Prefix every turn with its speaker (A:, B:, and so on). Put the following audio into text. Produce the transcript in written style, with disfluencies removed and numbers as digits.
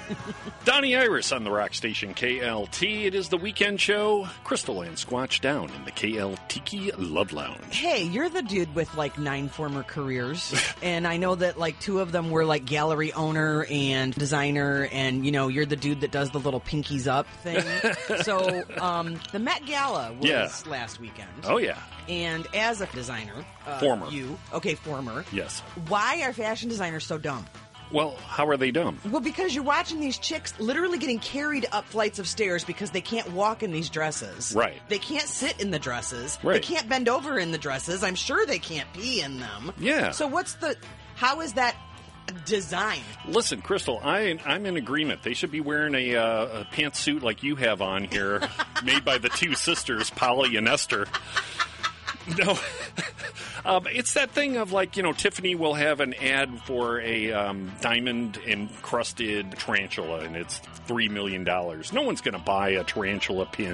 A: Donnie Iris on the rock station KLT. It is the weekend show. Crystal and Squatch down in the KL Tiki Love Lounge.
B: Hey, you're the dude with like 9 former careers, and I know that like 2 of them were like gallery owner and designer, and you know you're the dude that does the little pinkies up thing. So the Met Gala was last weekend.
A: Oh yeah.
B: And as a designer,
A: former.
B: Former.
A: Yes.
B: Why are fashion designers so dumb?
A: Well, how are they dumb?
B: Well, because you're watching these chicks literally getting carried up flights of stairs because they can't walk in these dresses.
A: Right.
B: They can't sit in the dresses.
A: Right.
B: They can't bend over in the dresses. I'm sure they can't pee in them.
A: Yeah.
B: So how is that design?
A: Listen, Crystal, I'm in agreement. They should be wearing a pantsuit like you have on here, made by the 2 sisters, Polly and Esther. No, it's that thing of like, you know, Tiffany will have an ad for a diamond encrusted tarantula, and it's $3 million. No one's going to buy a tarantula pin